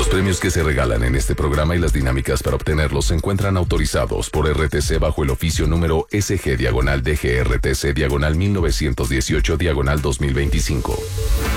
premios que se regalan en este programa y las dinámicas para obtenerlos se encuentran autorizados por RTC bajo el oficio número SG-DGRTC-1918-2025.